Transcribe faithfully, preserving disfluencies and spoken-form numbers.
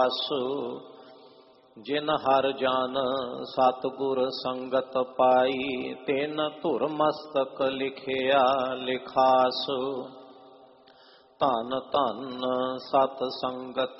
ਜਿਨ ਹਰ ਜਨ ਸਤਿਗੁਰ ਸੰਗਤ ਪਾਈ, ਤਿਨ ਧੁਰ ਮਸਤਕ ਲਿਖਿਆ ਲਿਖਾਸ। ਧਨ ਧਨ ਸਤ ਸੰਗਤ